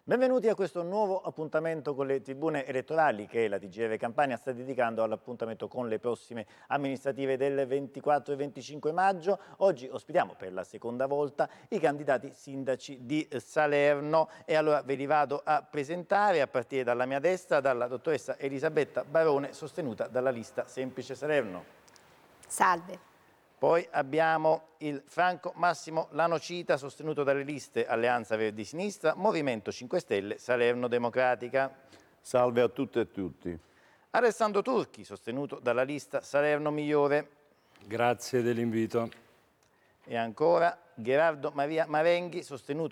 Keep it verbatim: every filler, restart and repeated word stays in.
Benvenuti a questo nuovo appuntamento con le tribune elettorali che la T G R Campania sta dedicando all'appuntamento con le prossime amministrative del ventiquattro e venticinque maggio. Oggi ospitiamo per la seconda volta i candidati sindaci di Salerno e allora ve li vado a presentare a partire dalla mia destra, dalla dottoressa Elisabetta Barone, sostenuta dalla lista Semplice Salerno. Salve. Poi abbiamo il Franco Massimo Lanocita, sostenuto dalle liste Alleanza Verdi Sinistra, Movimento cinque Stelle, Salerno Democratica. Salve a tutte e tutti. Alessandro Turchi, sostenuto dalla lista Salerno Migliore. Grazie dell'invito. E ancora Gerardo Maria Marenghi, sostenuto